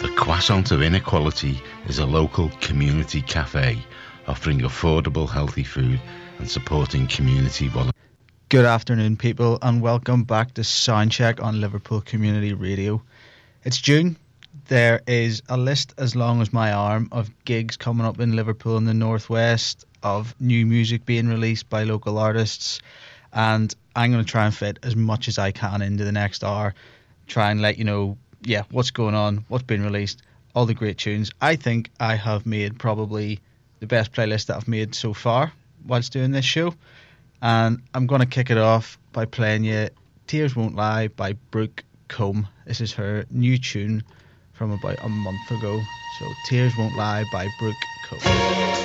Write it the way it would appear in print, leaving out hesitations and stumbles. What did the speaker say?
The Croissant of Inequality is a local community cafe offering affordable healthy food and supporting community volunteers. Good afternoon, people, and welcome back to Soundcheck on Liverpool Community Radio. It's June. There is a list as long as my arm of gigs coming up in Liverpool in the northwest, of new music being released by local artists, and I'm going to try and fit as much as I can into the next hour, try and let you know what's going on, what's been released, all the great tunes. I think I have made probably the best playlist that I've made so far whilst doing this show. And I'm going to kick it off by playing you Tears Won't Lie by Brooke Combe. This is her new tune from about a month ago. So Tears Won't Lie by Brooke Combe.